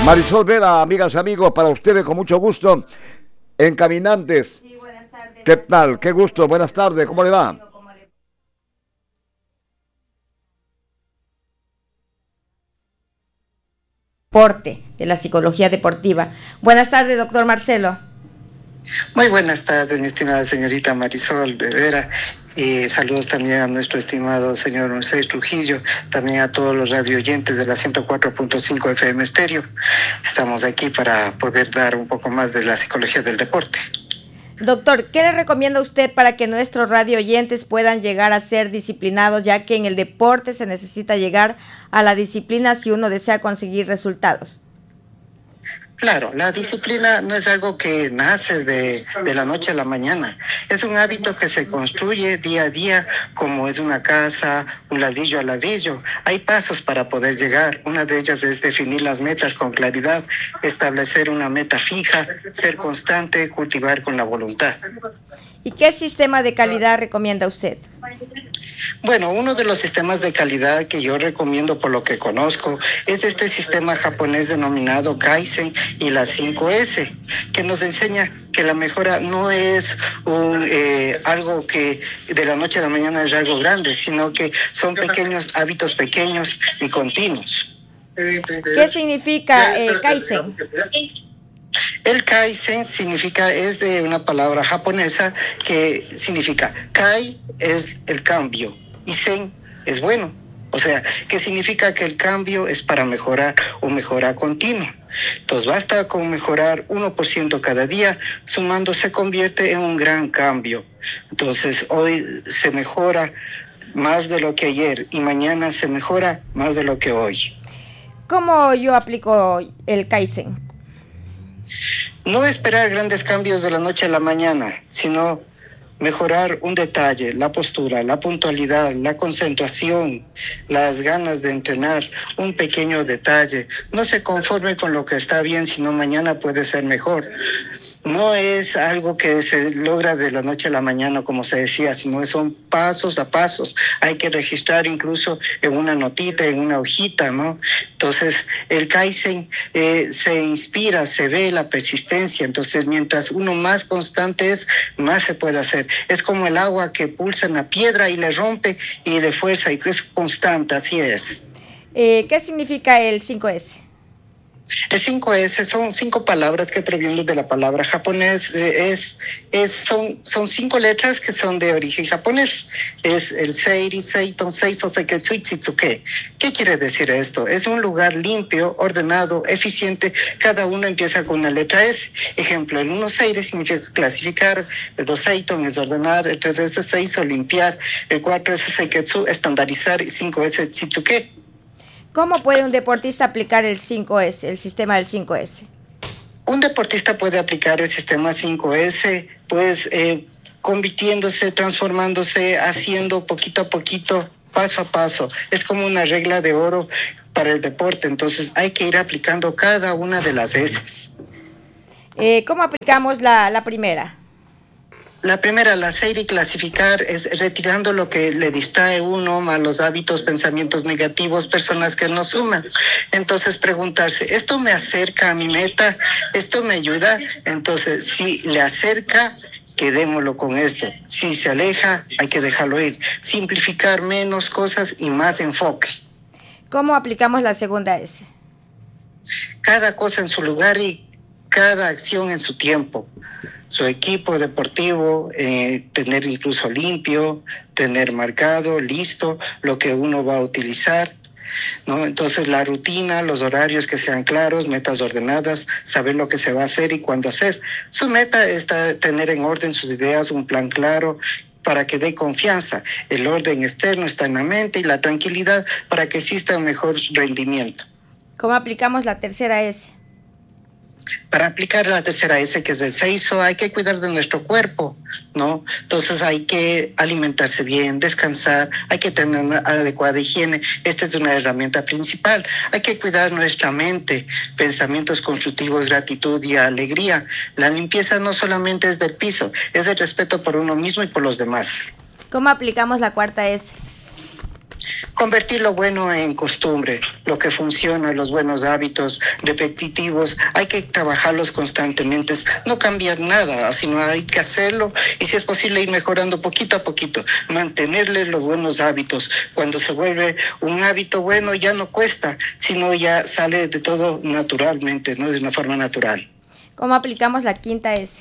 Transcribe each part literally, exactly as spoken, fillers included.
Marisol Vera, amigas y amigos, para ustedes con mucho gusto, en Caminantes. Sí, buenas tardes. ¿Qué tal? Qué gusto, buenas tardes, ¿cómo le va? Deporte, de la psicología deportiva. Buenas tardes, doctor Marcelo. Muy buenas tardes, mi estimada señorita Marisol Vera. Y saludos también a nuestro estimado señor Moisés Trujillo, también a todos los radioyentes de la ciento cuatro punto cinco F M Estéreo. Estamos aquí para poder dar un poco más de la psicología del deporte. Doctor, ¿qué le recomienda usted para que nuestros radio oyentes puedan llegar a ser disciplinados, ya que en el deporte se necesita llegar a la disciplina si uno desea conseguir resultados? Claro, la disciplina no es algo que nace de, de la noche a la mañana. Es un hábito que se construye día a día, como es una casa, un ladrillo a ladrillo. Hay pasos para poder llegar. Una de ellas es definir las metas con claridad, establecer una meta fija, ser constante, cultivar con la voluntad. ¿Y qué sistema de calidad recomienda usted? Bueno, uno de los sistemas de calidad que yo recomiendo por lo que conozco es este sistema japonés denominado Kaizen y la cinco ese, que nos enseña que la mejora no es un, eh, algo que de la noche a la mañana es algo grande, sino que son pequeños hábitos pequeños y continuos. ¿Qué significa eh, Kaizen? El Kaizen significa, es de una palabra japonesa que significa Kai es el cambio y Zen es bueno. O sea, que significa que el cambio es para mejorar o mejora continua. Entonces basta con mejorar uno por ciento cada día, sumando se convierte en un gran cambio. Entonces hoy se mejora más de lo que ayer y mañana se mejora más de lo que hoy. ¿Cómo yo aplico el Kaizen? No esperar grandes cambios de la noche a la mañana, sino mejorar un detalle, la postura, la puntualidad, la concentración, las ganas de entrenar, un pequeño detalle. No se conforme con lo que está bien, sino mañana puede ser mejor. No es algo que se logra de la noche a la mañana, como se decía, sino son pasos a pasos. Hay que registrar incluso en una notita, en una hojita, ¿no? Entonces, el Kaizen eh, se inspira, se ve la persistencia. Entonces, mientras uno más constante es, más se puede hacer. Es como el agua que pulsa en la piedra y le rompe y le fuerza, y es constante, así es. Eh, ¿Qué significa el cinco ese? El cinco ese son cinco palabras que provienen de la palabra japonés. Es, es, son, son cinco letras que son de origen japonés. Es el Seiri, Seiton, Seiso, Seketsu, Chitsuke. ¿Qué quiere decir esto? Es un lugar limpio, ordenado, eficiente. Cada uno empieza con una letra S. Ejemplo, el uno Seiri significa clasificar, el dos Seiton es ordenar, el tres S Seiso, limpiar, el cuatro S Seketsu, estandarizar, y cinco S Chitsuke. ¿Cómo puede un deportista aplicar el cinco ese, el sistema del cinco ese? Un deportista puede aplicar el sistema cinco ese, pues eh, convirtiéndose, transformándose, haciendo poquito a poquito, paso a paso. Es como una regla de oro para el deporte, entonces hay que ir aplicando cada una de las S. Eh, ¿Cómo aplicamos la, la primera? La primera, la Seiri, clasificar, es retirando lo que le distrae uno, malos hábitos, pensamientos negativos, personas que no suman. Entonces preguntarse, ¿esto me acerca a mi meta? ¿Esto me ayuda? Entonces, si le acerca, quedémoslo con esto. Si se aleja, hay que dejarlo ir. Simplificar menos cosas y más enfoque. ¿Cómo aplicamos la segunda S? Cada cosa en su lugar y cada acción en su tiempo. Su equipo deportivo, eh, tener incluso limpio, tener marcado, listo, lo que uno va a utilizar, ¿no? Entonces la rutina, los horarios que sean claros, metas ordenadas, saber lo que se va a hacer y cuándo hacer. Su meta es tener en orden sus ideas, un plan claro, para que dé confianza. El orden externo está en la mente y la tranquilidad para que exista un mejor rendimiento. ¿Cómo aplicamos la tercera S? Para aplicar la tercera S, que es el Seiso, hay que cuidar de nuestro cuerpo, ¿no? Entonces hay que alimentarse bien, descansar, hay que tener una adecuada higiene. Esta es una herramienta principal. Hay que cuidar nuestra mente, pensamientos constructivos, gratitud y alegría. La limpieza no solamente es del piso, es el respeto por uno mismo y por los demás. ¿Cómo aplicamos la cuarta S? Convertir lo bueno en costumbre, lo que funciona, los buenos hábitos repetitivos, hay que trabajarlos constantemente, no cambiar nada, sino hay que hacerlo y si es posible ir mejorando poquito a poquito, mantenerles los buenos hábitos. Cuando se vuelve un hábito bueno ya no cuesta, sino ya sale de todo naturalmente, ¿no? De una forma natural. ¿Cómo aplicamos la quinta S?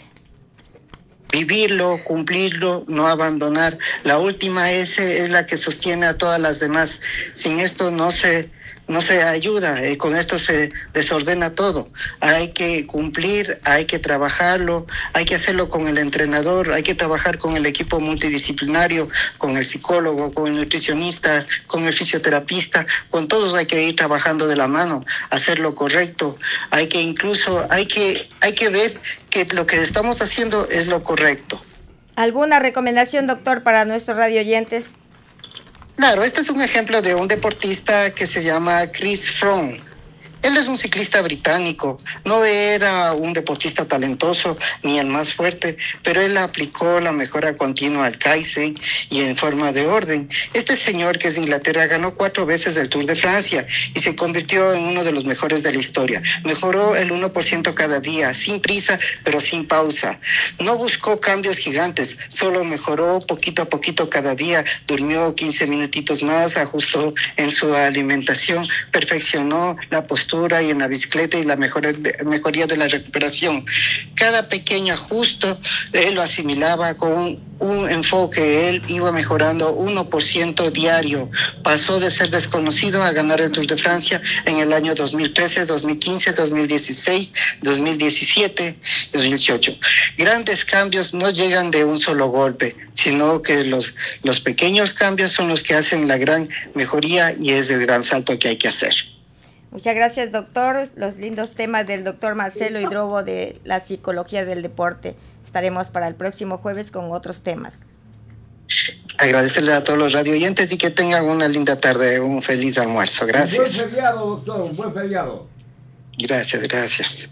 Vivirlo, cumplirlo, no abandonar. La última S es la que sostiene a todas las demás. Sin esto no se, no se ayuda, eh, con esto se desordena todo. Hay que cumplir, hay que trabajarlo, hay que hacerlo con el entrenador, hay que trabajar con el equipo multidisciplinario, con el psicólogo, con el nutricionista, con el fisioterapista, con todos hay que ir trabajando de la mano, hacer lo correcto. Hay que incluso, hay que, hay que ver que lo que estamos haciendo es lo correcto. ¿Alguna recomendación, doctor, para nuestros radio oyentes? Claro, este es un ejemplo de un deportista que se llama Chris Froome. Él es un ciclista británico, no era un deportista talentoso ni el más fuerte, pero él aplicó la mejora continua al Kaizen y en forma de orden. Este señor, que es de Inglaterra, ganó cuatro veces el Tour de Francia y se convirtió en uno de los mejores de la historia. Mejoró el uno por ciento cada día, sin prisa, pero sin pausa. No buscó cambios gigantes, solo mejoró poquito a poquito cada día. Durmió quince minutitos más, ajustó en su alimentación, perfeccionó la postura y en la bicicleta y la mejor, mejoría de la recuperación. Cada pequeño ajuste él lo asimilaba con un, un enfoque. Él iba mejorando uno por ciento diario. Pasó de ser desconocido a ganar el Tour de Francia en el año dos mil trece, dos mil quince, dos mil dieciséis, dos mil diecisiete, dos mil dieciocho. Grandes cambios no llegan de un solo golpe, sino que los, los pequeños cambios son los que hacen la gran mejoría y es el gran salto que hay que hacer. Muchas gracias, doctor. Los lindos temas del doctor Marcelo Hidrobo de la psicología del deporte. Estaremos para el próximo jueves con otros temas. Agradecerle a todos los radio oyentes y que tengan una linda tarde, un feliz almuerzo. Gracias. Un buen feriado, doctor, un buen feriado. Gracias, gracias.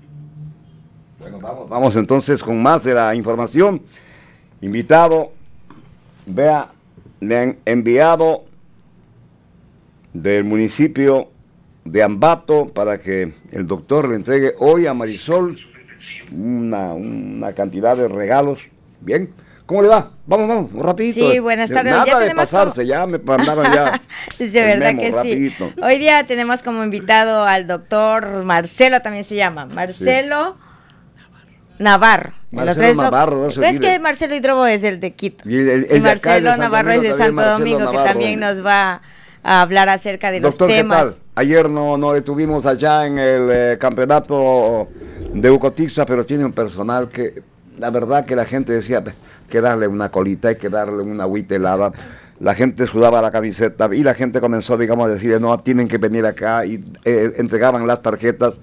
Bueno, vamos, vamos entonces con más de la información. Invitado, vea, le han enviado del municipio de Ambato para que el doctor le entregue hoy a Marisol una, una cantidad de regalos. Bien, ¿cómo le va? Vamos, vamos, rapidito. Sí, buenas tardes. Nada ya de pasarse, como... ya me mandaban ya. De verdad memo, que rapidito. Sí. Hoy día tenemos como invitado al doctor Marcelo, también se llama, Marcelo sí. Navarro. Marcelo Navarro, no se Es que Marcelo Hidrobo es el de Quito. Y, el, el, el y Marcelo de Navarro es de Santo Marcelo Domingo, Navarro, que también nos va a hablar acerca de doctor, los temas. ¿qué tal? Ayer no, no detuvimos allá en el eh, campeonato de Ucotiza, pero tiene un personal que, la verdad que la gente decía, que darle una colita, hay que darle una agüita helada. La gente sudaba la camiseta y la gente comenzó, digamos, a decir, no, tienen que venir acá y eh, entregaban las tarjetas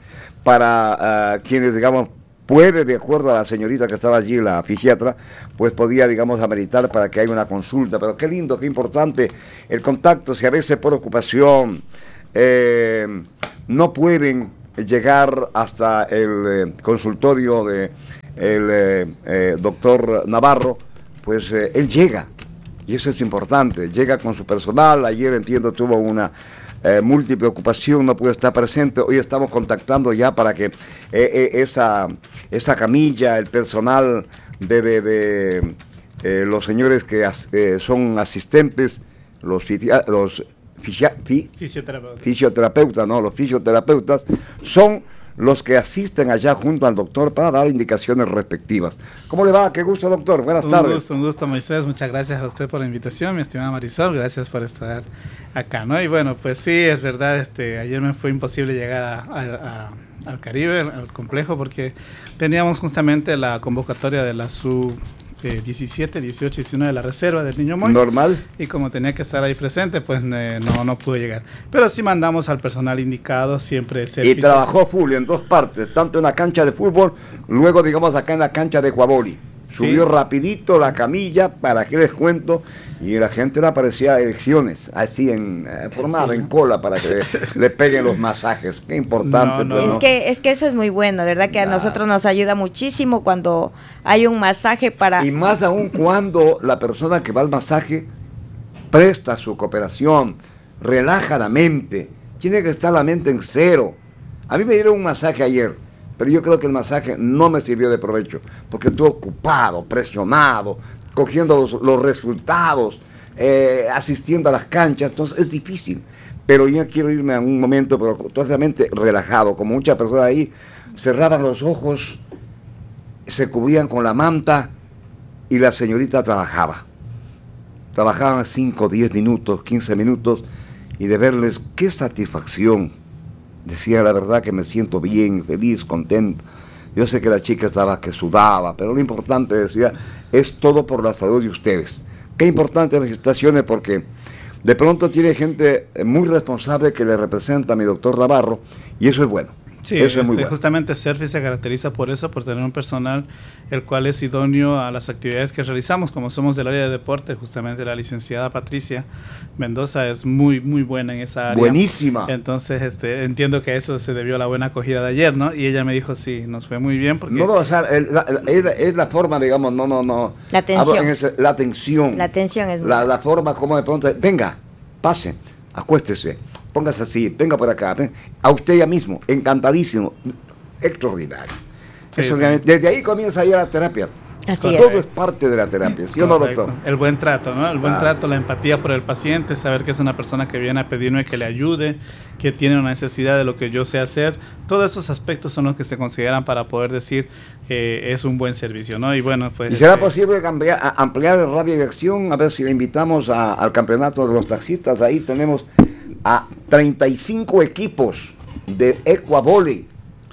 para uh, quienes, digamos, puede, de acuerdo a la señorita que estaba allí, la fisiatra, pues podía, digamos, ameritar para que haya una consulta. Pero qué lindo, qué importante el contacto, si a veces por ocupación eh, no pueden llegar hasta el eh, consultorio de el eh, eh, doctor Navarro, pues eh, él llega, y eso es importante, llega con su personal. Ayer, entiendo, tuvo una Eh, múltiple ocupación, no pudo estar presente. Hoy estamos contactando ya para que eh, eh, esa, esa camilla, el personal de, de, de eh, los señores que as, eh, son asistentes, los, fitia, los fisia, fi, fisioterapeutas. fisioterapeutas, no, los fisioterapeutas son los que asisten allá junto al doctor para dar indicaciones respectivas. ¿Cómo le va? Qué gusto, doctor. Buenas un tardes. Un gusto, un gusto, Moisés. Muchas gracias a usted por la invitación, mi estimada Marisol. Gracias por estar acá, ¿no? Y bueno, pues sí, es verdad, este, ayer me fue imposible llegar a, a, a, al Caribe, al, al complejo, porque teníamos justamente la convocatoria de la sub diecisiete, dieciocho, diecinueve de la reserva del Niño Moy. Normal. Y como tenía que estar ahí presente, pues eh, no, no pude llegar. Pero sí mandamos al personal indicado, siempre. Y trabajó full en dos partes, tanto en la cancha de fútbol, luego digamos acá en la cancha de Cuaboli. Subió sí. rapidito la camilla, para qué les cuento, y la gente le aparecía elecciones, así en eh, formada, en cola, para que le, le peguen los masajes. Qué importante. No, no, pues, es, ¿no? que, es que eso es muy bueno, ¿verdad? Que a nah. nosotros nos ayuda muchísimo cuando hay un masaje para... Y más aún cuando la persona que va al masaje presta su cooperación, relaja la mente, tiene que estar la mente en cero. A mí me dieron un masaje ayer, pero yo creo que el masaje no me sirvió de provecho, porque estuve ocupado, presionado, cogiendo los, los resultados, eh, asistiendo a las canchas, entonces es difícil. Pero yo quiero irme a un momento, pero totalmente relajado, como muchas personas ahí cerraban los ojos, se cubrían con la manta y la señorita trabajaba. Trabajaban cinco, diez minutos, quince minutos, y de verles qué satisfacción. Decía, la verdad que me siento bien, feliz, contento. Yo sé que la chica estaba que sudaba, pero lo importante, decía, es todo por la salud de ustedes. Qué importante las felicitaciones, porque de pronto tiene gente muy responsable que le representa a mi doctor Navarro, y eso es bueno. Sí, eso este, es muy bueno. Justamente Serfi se caracteriza por eso, por tener un personal el cual es idóneo a las actividades que realizamos. Como somos del área de deporte, justamente la licenciada Patricia Mendoza es muy muy buena en esa área. Buenísima. Entonces este, entiendo que a eso se debió a la buena acogida de ayer, ¿no? Y ella me dijo, sí, nos fue muy bien. Porque No, no, o sea, el, la, es, es la forma, digamos, no, no, no. La atención. Ese, la atención. La atención es la, la forma como de pronto, venga, pase, acuéstese, póngase así, venga por acá, venga. A usted ya mismo, encantadísimo, extraordinario. Sí, Eso, sí. Desde ahí comienza ya la terapia. Así Todo es. es parte de la terapia, ¿sí o no, Correcto. doctor? El buen trato, ¿no? El buen Ah. trato, la empatía por el paciente, saber que es una persona que viene a pedirme que le ayude, que tiene una necesidad de lo que yo sé hacer. Todos esos aspectos son los que se consideran para poder decir que es un buen servicio, ¿no? Y bueno, pues... ¿Y será este, posible cambiar, a- ampliar el radio de acción? A ver si le invitamos a- al campeonato de los taxistas. Ahí tenemos a treinta y cinco equipos de Ecuavole.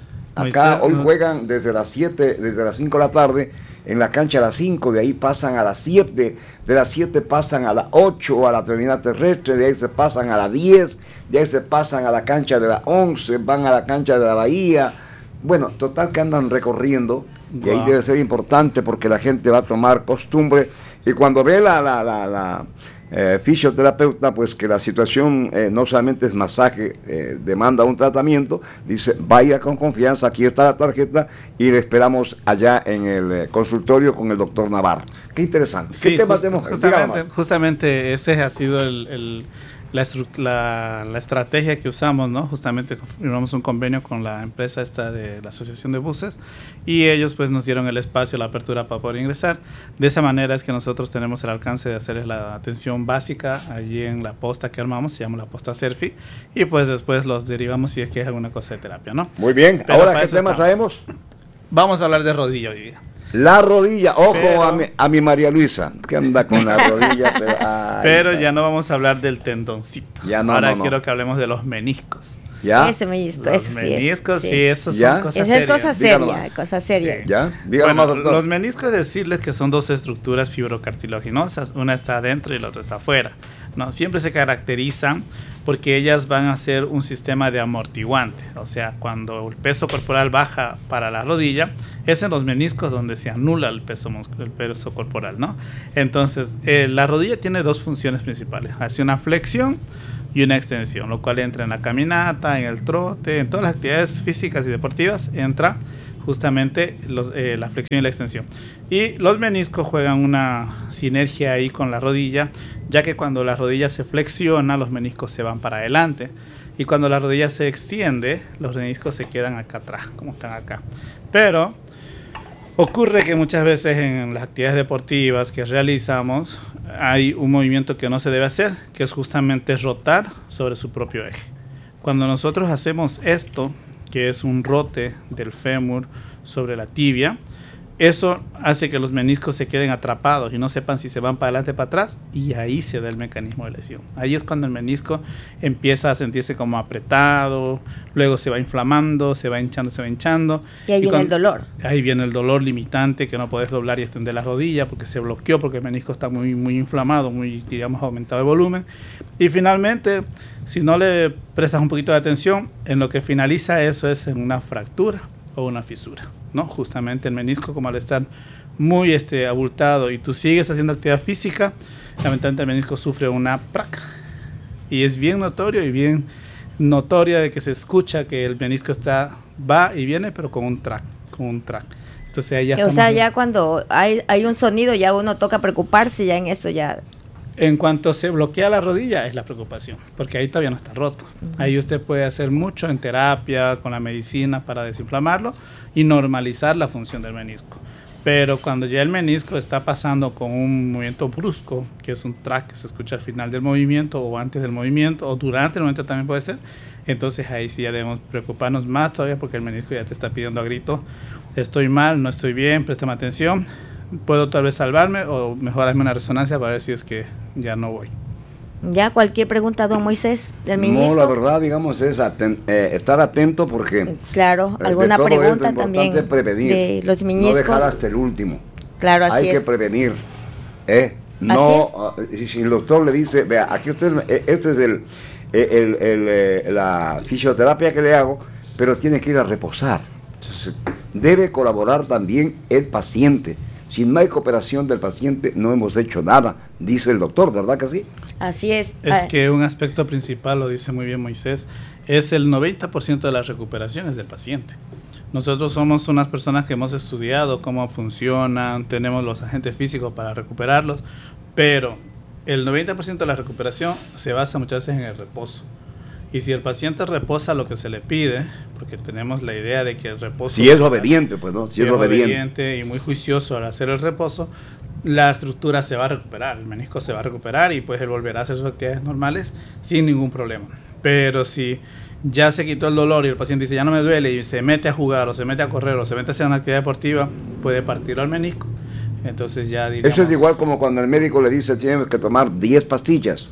Acá Moisés, hoy no. juegan desde las siete, desde las cinco de la tarde, en la cancha a las cinco, de ahí pasan a las siete, de las siete pasan a las ocho a la terminal terrestre, de ahí se pasan a las diez, de ahí se pasan a la cancha de las once, van a la cancha de la Bahía. Bueno, total que andan recorriendo, y ahí Wow. debe ser importante porque la gente va a tomar costumbre, y cuando ve la, la, la, la eh, fisioterapeuta, pues que la situación eh, no solamente es masaje, eh, demanda un tratamiento, dice, vaya con confianza, aquí está la tarjeta, y le esperamos allá en el eh, consultorio con el doctor Navarro. Qué interesante. ¿Qué Sí, temas just- tenemos? justamente, justamente ese ha sido el, el- la, estru- la, la estrategia que usamos, ¿no? Justamente firmamos un convenio con la empresa esta de la Asociación de Buses y ellos pues nos dieron el espacio, la apertura para poder ingresar. De esa manera es que nosotros tenemos el alcance de hacerles la atención básica allí en la posta que armamos, se llama la posta Serfi, y pues después los derivamos si es que es alguna cosa de terapia, ¿no? Muy bien. Pero Ahora, para ¿qué eso tema estamos. traemos? Vamos a hablar de rodilla hoy día. La rodilla. Ojo Pero- a, mi, a mi María Luisa, que anda con la rodilla. Pero, ay, Pero ay. ya no vamos a hablar del tendoncito. Ya no, Ahora no, no. quiero que hablemos de los meniscos. ¿Ya? Ese menisco, Los eso sí es, meniscos, sí, sí. esos ¿Ya? son cosas Esa es serias. cosa Dígalo seria, más. cosa seria. Sí. ¿Ya? Dígalo Bueno, más, doctor. los meniscos, decirles que son dos estructuras fibrocartilaginosas, una está adentro y la otra está afuera. No, siempre se caracterizan porque ellas van a ser un sistema de amortiguante, o sea, cuando el peso corporal baja para la rodilla, es en los meniscos donde se anula el peso, mus- el peso corporal, ¿no? Entonces, eh, la rodilla tiene dos funciones principales, hace una flexión y una extensión, lo cual entra en la caminata, en el trote, en todas las actividades físicas y deportivas, entra justamente los, eh, la flexión y la extensión. Y los meniscos juegan una sinergia ahí con la rodilla, ya que cuando la rodilla se flexiona, los meniscos se van para adelante. Y cuando la rodilla se extiende, los meniscos se quedan acá atrás, como están acá. Pero ocurre que muchas veces en las actividades deportivas que realizamos, hay un movimiento que no se debe hacer, que es justamente rotar sobre su propio eje. Cuando nosotros hacemos esto, que es un rote del fémur sobre la tibia, eso hace que los meniscos se queden atrapados y no sepan si se van para adelante o para atrás, y ahí se da el mecanismo de lesión. Ahí es cuando el menisco empieza a sentirse como apretado, luego se va inflamando, se va hinchando, se va hinchando. Y ahí viene cuando- el dolor. Ahí viene el dolor limitante, que no puedes doblar y extender la rodilla porque se bloqueó, porque el menisco está muy, muy inflamado, muy, digamos, aumentado de volumen. Y finalmente, si no le prestas un poquito de atención, en lo que finaliza eso es en una fractura o una fisura, ¿no? Justamente el menisco, como al estar muy este, abultado y tú sigues haciendo actividad física, lamentablemente el menisco sufre una placa. Y es bien notorio y bien notoria de que se escucha que el menisco está, va y viene, pero con un track, con un track. Entonces ahí ya Que, o sea, estamos- ya cuando hay, hay un sonido, ya uno toca preocuparse, ya en eso ya En cuanto se bloquea la rodilla es la preocupación, porque ahí todavía no está roto. Uh-huh. Ahí usted puede hacer mucho en terapia, con la medicina para desinflamarlo y normalizar la función del menisco. Pero cuando ya el menisco está pasando con un movimiento brusco, que es un track que se escucha al final del movimiento o antes del movimiento o durante el movimiento también puede ser, entonces ahí sí ya debemos preocuparnos más todavía porque el menisco ya te está pidiendo a grito, estoy mal, no estoy bien, préstame atención. Puedo tal vez salvarme o mejor hazme una resonancia para ver si es que ya no voy. Ya, cualquier pregunta, don Moisés, del menisco. No, la verdad, digamos, es aten- eh, estar atento porque... Claro, alguna pregunta también prevenir, de los meniscos. No dejar hasta el último. Claro, así Hay es. que prevenir. ¿eh? No, uh, si el doctor le dice, vea, aquí usted, este es el, el, el, el, la fisioterapia que le hago, pero tiene que ir a reposar. Entonces, debe colaborar también el paciente. Si no hay cooperación del paciente, no hemos hecho nada, dice el doctor, ¿verdad que sí? Así es. Es que un aspecto principal, lo dice muy bien Moisés, es el noventa por ciento de la recuperación es del paciente. Nosotros somos unas personas que hemos estudiado cómo funcionan, tenemos los agentes físicos para recuperarlos, pero el noventa por ciento de la recuperación se basa muchas veces en el reposo. Y si el paciente reposa lo que se le pide, porque tenemos la idea de que el reposo... Si es obediente, pues no, si, si es, es obediente. obediente y muy juicioso al hacer el reposo, la estructura se va a recuperar, el menisco se va a recuperar y pues él volverá a hacer sus actividades normales sin ningún problema. Pero si ya se quitó el dolor y el paciente dice ya no me duele y se mete a jugar o se mete a correr o se mete a hacer una actividad deportiva, puede partir al menisco. Entonces ya digamos... Eso es igual como cuando el médico le dice tiene que tomar diez pastillas.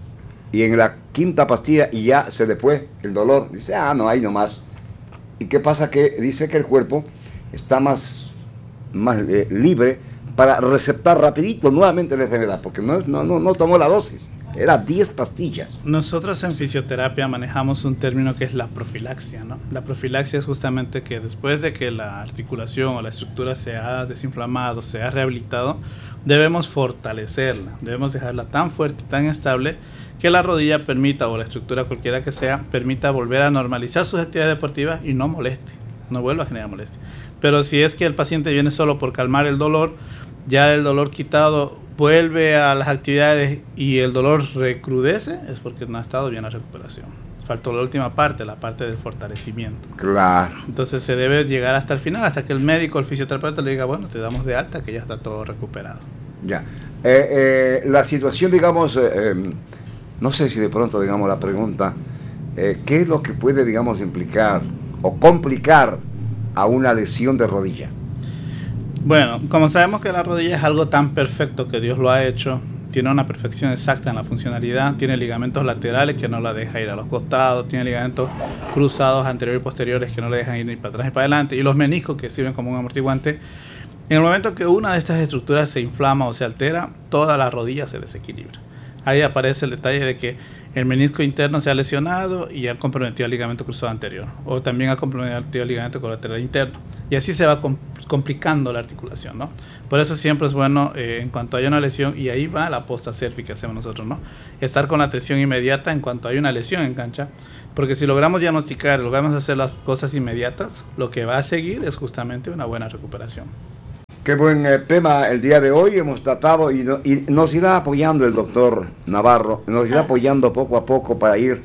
Y en la quinta pastilla y ya se le fue el dolor. Dice, ah, no, ahí nomás. ¿Y qué pasa? Que dice que el cuerpo está más, más eh, libre para receptar rapidito nuevamente la enfermedad, porque no, no, no, no tomó la dosis. Era diez pastillas. Nosotros en fisioterapia manejamos un término que es la profilaxia, ¿no? La profilaxia es justamente que después de que la articulación o la estructura se ha desinflamado, se ha rehabilitado, debemos fortalecerla, debemos dejarla tan fuerte y tan estable que la rodilla permita, o la estructura cualquiera que sea, permita volver a normalizar sus actividades deportivas y no moleste, no vuelva a generar molestia. Pero si es que el paciente viene solo por calmar el dolor, ya el dolor quitado vuelve a las actividades y el dolor recrudece, es porque no ha estado bien la recuperación. Faltó la última parte, la parte del fortalecimiento. Claro. Entonces se debe llegar hasta el final, hasta que el médico, el fisioterapeuta le diga, bueno, te damos de alta, que ya está todo recuperado. Ya. Eh, eh, la situación, digamos... Eh, eh, no sé si de pronto, digamos, la pregunta, eh, ¿qué es lo que puede, digamos, implicar o complicar a una lesión de rodilla? Bueno, como sabemos que la rodilla es algo tan perfecto que Dios lo ha hecho, tiene una perfección exacta en la funcionalidad, tiene ligamentos laterales que no la deja ir a los costados, tiene ligamentos cruzados anteriores y posteriores que no la dejan ir ni para atrás ni para adelante, y los meniscos que sirven como un amortiguante. En el momento que una de estas estructuras se inflama o se altera, toda la rodilla se desequilibra. Ahí aparece el detalle de que el menisco interno se ha lesionado y ha comprometido el ligamento cruzado anterior, o también ha comprometido el ligamento colateral interno, y así se va com- complicando la articulación, ¿no? Por eso siempre es bueno, eh, en cuanto haya una lesión, y ahí va la posta cervical que hacemos nosotros, ¿no? Estar con la atención inmediata en cuanto hay una lesión en cancha, porque si logramos diagnosticar, logramos hacer las cosas inmediatas, lo que va a seguir es justamente una buena recuperación. Qué buen eh, tema el día de hoy hemos tratado y, no, y nos irá apoyando el doctor Navarro, nos irá apoyando poco a poco para ir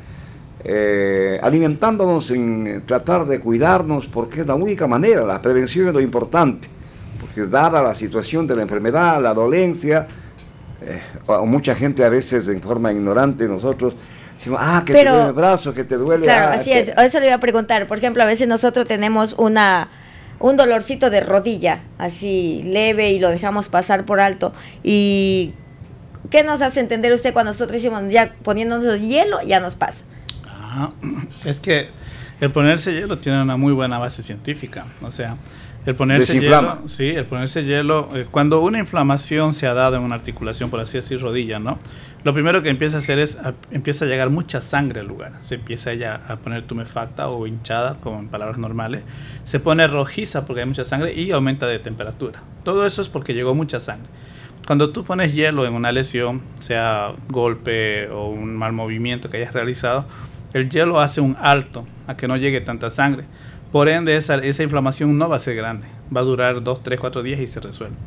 eh, alimentándonos en tratar de cuidarnos, porque es la única manera, la prevención es lo importante, porque dada la situación de la enfermedad, la dolencia, eh, mucha gente a veces en forma ignorante, nosotros decimos, ah, que Pero, te duele el brazo, que te duele... Claro, ah, así que... es, eso le iba a preguntar, por ejemplo, a veces nosotros tenemos una... un dolorcito de rodilla, así leve, y lo dejamos pasar por alto. ¿Y qué nos hace entender usted cuando nosotros hicimos ya poniéndonos hielo, ya nos pasa? Ah, es que el ponerse hielo tiene una muy buena base científica. O sea, el ponerse Desinflama. hielo, sí, el ponerse hielo, eh, cuando una inflamación se ha dado en una articulación, por así decir, rodilla, ¿no? Lo primero que empieza a hacer es, a, empieza a llegar mucha sangre al lugar, se empieza ya a poner tumefacta o hinchada, como en palabras normales, se pone rojiza porque hay mucha sangre y aumenta de temperatura. Todo eso es porque llegó mucha sangre. Cuando tú pones hielo en una lesión, sea golpe o un mal movimiento que hayas realizado, el hielo hace un alto a que no llegue tanta sangre. Por ende, esa, esa inflamación no va a ser grande, va a durar dos, tres, cuatro días y se resuelve.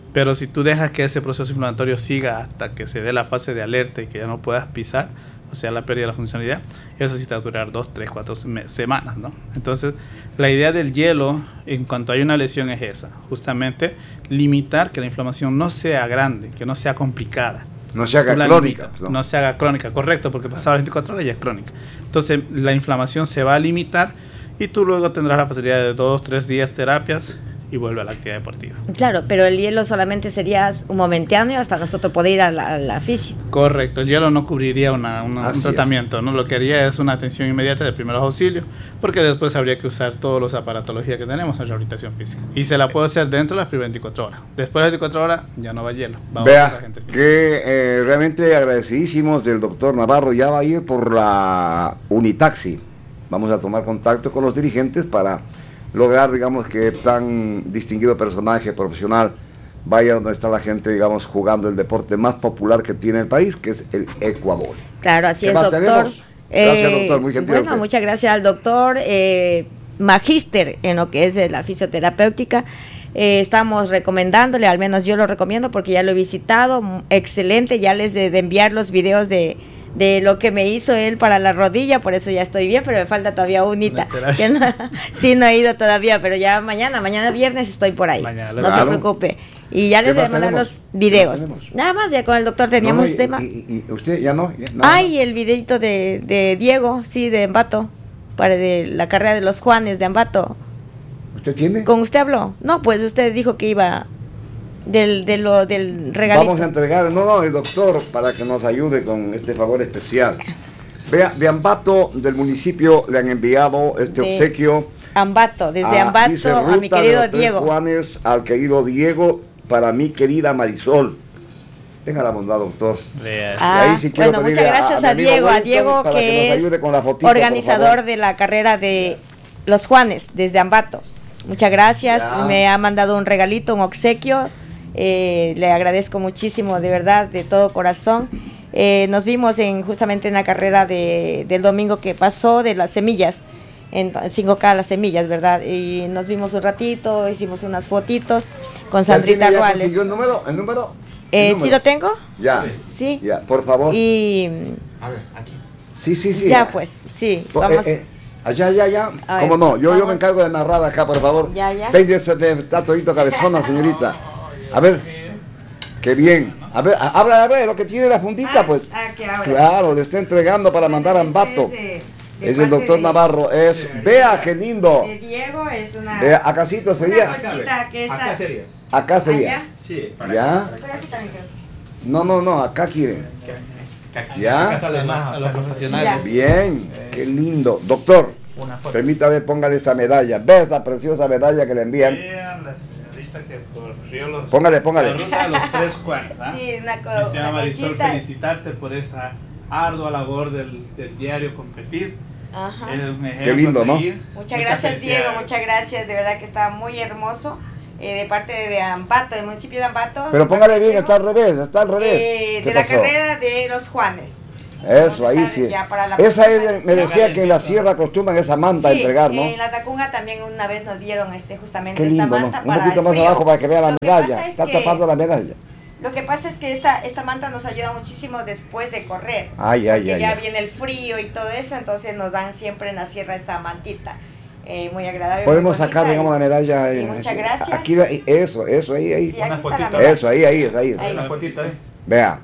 Pero si tú dejas que ese proceso inflamatorio siga hasta que se dé la fase de alerta y que ya no puedas pisar, o sea, la pérdida de la funcionalidad, eso sí te va a durar dos, tres, cuatro semanas, ¿no? Entonces, la idea del hielo, en cuanto hay una lesión, es esa, justamente limitar que la inflamación no sea grande, que no sea complicada. No se haga La crónica. limita, ¿no? no se haga crónica, correcto, porque pasado las veinticuatro horas ya es crónica. Entonces, la inflamación se va a limitar y tú luego tendrás la posibilidad de dos, tres días terapias y vuelve a la actividad deportiva. Claro, pero el hielo solamente sería un momentáneo hasta nosotros poder ir a la, a la fisio. Correcto, el hielo no cubriría una, una, un Así tratamiento, es. ¿no? Lo que haría es una atención inmediata de primeros auxilios, porque después habría que usar todos los aparatologías que tenemos en rehabilitación física. Y se la puede hacer dentro de las primeras veinticuatro horas. Después de las veinticuatro horas ya no va hielo. Va Vea, otra gente física. que eh, realmente agradecidísimos del doctor Navarro. Ya va a ir por la Unitaxi. Vamos a tomar contacto con los dirigentes para lograr, digamos, que tan distinguido personaje profesional vaya donde está la gente, digamos, jugando el deporte más popular que tiene el país, que es el ecuavole. Claro, así ¿Qué es, más doctor. tenemos? Gracias, Eh, doctor, muy gentil. Bueno, usted. muchas gracias al doctor, eh, magíster en lo que es eh, la fisioterapéutica. Eh, estamos recomendándole, al menos yo lo recomiendo porque ya lo he visitado, m- excelente, ya les de, de enviar los videos de, de lo que me hizo él para la rodilla, por eso ya estoy bien, pero me falta todavía unita. Una Que no, sí, no he ido todavía, pero ya mañana, mañana viernes estoy por ahí, Mañana, no claro. se preocupe. Y ya ¿Qué les voy a más mandar tenemos? los videos. ¿Qué más tenemos? Nada más, ya con el doctor teníamos No, y- tema. Y, y- y usted ya no. Ya, nada Ay, el videito de, de Diego, sí, de Ambato, para de la carrera de los Juanes de Ambato. más. ¿Usted tiene? ¿Con usted habló? No, pues usted dijo que iba del, de lo, del regalito. Vamos a entregar, no, no, el doctor, para que nos ayude con este favor especial. Vea, de Ambato, del municipio, le han enviado este De obsequio. Ambato, desde a, Ambato dice, a mi ruta de querido los Tres Diego. Juanes, al querido Diego, para mi querida Marisol. Tenga la bondad, doctor. Vea. Ah, Y ahí sí quiero bueno, pedirle muchas a- gracias a a, mi amigo Diego, a Wellington Diego para que que nos es ayude con la fotito, por organizador favor. de la carrera de los Juanes desde Ambato. Muchas gracias, Ya. me ha mandado un regalito, un obsequio. Eh, le agradezco muchísimo, de verdad, de todo corazón. Eh, nos vimos en justamente en la carrera de, del domingo que pasó de las semillas, en cinco K las semillas, ¿verdad? Y nos vimos un ratito, hicimos unas fotitos con ¿Ya Sandrita tiene- ya Ruales. consiguió el número? ¿El número? ¿El Eh, número? ¿Sí lo tengo? Ya. Sí. Ya, por favor. Y A ver, aquí. Sí, sí, sí. ya pues, sí, Po- vamos. eh, eh, allá, ya, ya. A ver, ¿Cómo no? Yo, yo vamos. me encargo de narrar acá, por favor. Ya, ya. Venga, ese de- está todito cabezona, señorita. A ver. Qué bien. A ver, a- habla, a ver, lo que tiene la fundita, Ah, pues. ah, que ahora. Claro, le está entregando para mandar a Ambato. Este es de- de Es el parte doctor de- Navarro. Es, vea, qué lindo. de Diego es una, Vea, acácito una sería. colchita que está Acá sería. Acá sería. allá. Sí, para ¿Ya? Pero aquí también creo. No, no, no, acá quieren. acá. ¿Ya? Acá sale más. A los profesionales. Bien, qué lindo. Doctor, Una foto. permítame, póngale esta medalla. Ve esa preciosa medalla que le envían. Vean la señorita que corrió los, Póngale, póngale. la ruta de los tres Juanes. ¿ah? Sí, una, co- Cristiana una Marisol, colchita. felicitarte por esa ardua labor del, del diario Competir. Ajá. Es un ejemplo Qué lindo, a ¿no? seguir. Muchas gracias, Diego, felicidades. muchas gracias, de verdad que está muy hermoso. Eh, de parte de Ambato, del municipio de Ambato. Pero de póngale parte de bien, Diego, está al revés, está al revés. eh, ¿Qué de la pasó? carrera de los Juanes. Eso, Vamos a ahí estar sí. ya para la Esa próxima es, me decía que en la sierra acostumbran esa manta a Sí, entregar, ¿no? en la Tacunga también una vez nos dieron este justamente Qué esta lindo, ¿no? manta Un para poquito el más frío. abajo para que vea la Lo que medalla. pasa es Está que- tapando la medalla. Lo que pasa es que esta, esta manta nos ayuda muchísimo después de correr. Ay, ay, porque ay, ya ay. viene el frío y todo eso, entonces nos dan siempre en la sierra esta mantita. Eh, muy agradable. Podemos muy sacar, bonita digamos, la y- medalla. y eh, muchas así. gracias. Aquí, eso, eso, ahí, ahí. Sí, aquí Una está la fotito. medalla. Eso, ahí, ahí, es, ahí. es. Ahí. Una fotito, ¿eh? Vea.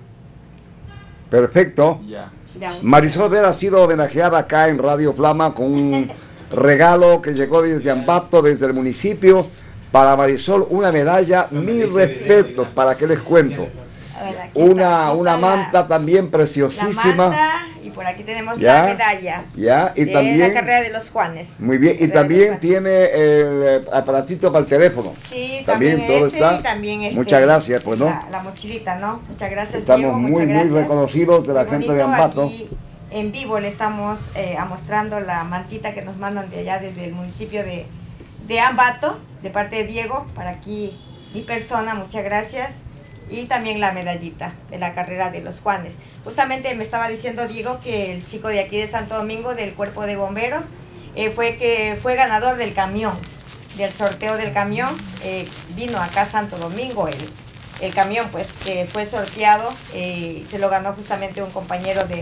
Perfecto. Ya. Ya, muchas Marisol Vera ha sido homenajeada acá en Radio Flama con un regalo que llegó desde Ambato, desde el municipio. Para Marisol, una medalla, mis respetos, ¿para qué les cuento? A ver, aquí está, Una, aquí una está la- manta también La preciosísima. manta, y por aquí tenemos Ya, la medalla. Ya, y de también, la carrera de los Juanes. muy bien, y Carrera de los también Juanes. tiene el eh, aparatito para el teléfono. Sí, también también, todo este, está. y también este, Muchas gracias, pues, ¿no? La, la mochilita, ¿no? Muchas gracias, Estamos Diego, muy, muchas muy gracias. reconocidos de la Muy gente de bonito, Ambato. aquí en vivo le estamos eh, mostrando la mantita que nos mandan de allá desde el municipio de, de Ambato, de parte de Diego, para aquí mi persona, muchas gracias. Y también la medallita de la carrera de los Juanes. Justamente me estaba diciendo Diego que el chico de aquí de Santo Domingo, del cuerpo de bomberos, eh, fue que fue ganador del camión, del sorteo del camión. Eh, vino acá a Santo Domingo el el camión pues que fue sorteado, eh, se lo ganó justamente un compañero de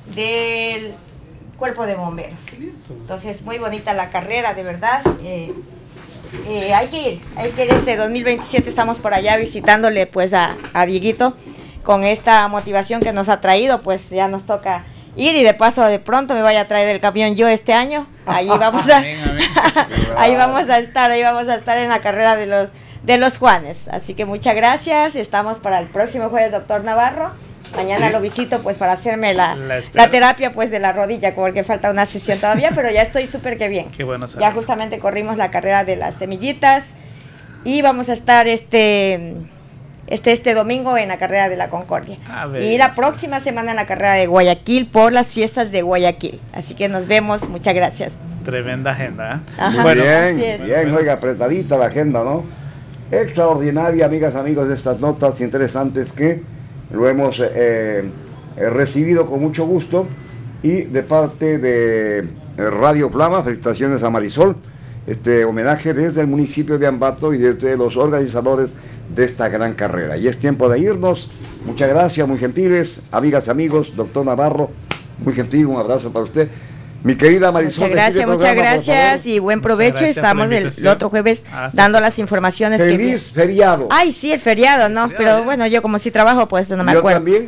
del cuerpo de bomberos. Entonces muy bonita la carrera, de verdad. Eh, eh, hay que ir, hay que ir este dos mil veintisiete, estamos por allá visitándole pues a, a Dieguito con esta motivación que nos ha traído, pues ya nos toca ir y de paso de pronto me vaya a traer el camión yo este año. Ahí vamos a Amén, amén. ahí vamos a estar, ahí vamos a estar en la carrera de los de los Juanes. Así que muchas gracias. Estamos para el próximo jueves, doctor Navarro. Mañana Sí. lo visito pues para hacerme la, La la, espero. terapia pues de la rodilla, porque falta una sesión todavía, pero ya estoy súper que bien. Qué bueno Ya saberlo. justamente corrimos la carrera de las semillitas y vamos a estar este este este domingo en la carrera de la Concordia. A ver, y la está. próxima semana en la carrera de Guayaquil por las fiestas de Guayaquil. Así que nos vemos, muchas gracias. Tremenda agenda. ¿eh? Ajá. Muy Bueno, bien, así es. bien, oiga, apretadita la agenda, ¿no? Extraordinaria, amigas, amigos, de estas notas interesantes que lo hemos eh, eh, recibido con mucho gusto y de parte de eh, Radio Flama, felicitaciones a Marisol, este homenaje desde el municipio de Ambato y desde los organizadores de esta gran carrera. Y es tiempo de irnos, muchas gracias, muy gentiles, amigas, amigos, doctor Navarro, muy gentil, un abrazo para usted. Mi querida Marisol. Muchas gracias, muchas gracias y buen provecho. gracias por la Estamos el, invitación. el otro jueves Hasta dando las informaciones. que Feliz feriado. Ay, sí, el feriado, ¿no? Feriado, Pero ya. bueno, yo como si trabajo, pues no me Yo acuerdo. también.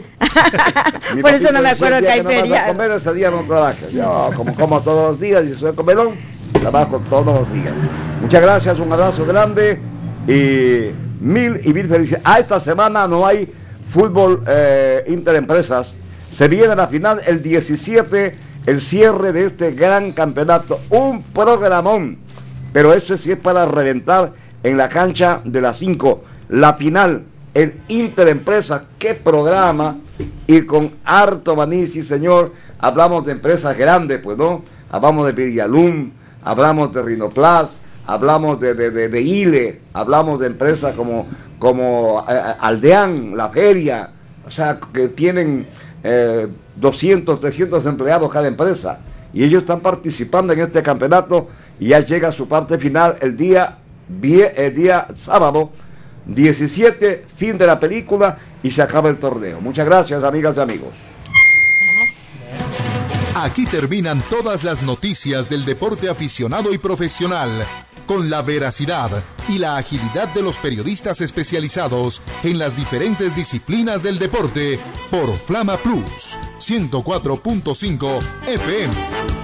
Mi Por eso papito no me decía, acuerdo el que día hay no vas a feriado. comer, ese día no trabajes. Yo, como como todos los días y soy comelón, trabajo todos los días. Muchas gracias, un abrazo grande y mil y mil felicidades. Ah, esta semana no hay fútbol eh, interempresas. Se viene la final el diecisiete, el cierre de este gran campeonato. Un programón. Pero eso sí es para reventar en la cancha de las cinco. La final, el Interempresas. ¡Qué programa! Y con harto maní, sí señor. Hablamos de empresas grandes, pues, ¿no? Hablamos de Villalum, hablamos de Rinoplas, hablamos de, de, de, de Ile, hablamos de empresas como, como eh, Aldean, La Feria, o sea, que tienen eh, doscientos, trescientos empleados cada empresa, y ellos están participando en este campeonato, y ya llega a su parte final el día, vie, el día sábado, diecisiete, fin de la película, y se acaba el torneo. Muchas gracias, amigas y amigos. Aquí terminan todas las noticias del deporte aficionado y profesional, con la veracidad y la agilidad de los periodistas especializados en las diferentes disciplinas del deporte por Flama Plus ciento cuatro punto cinco F M.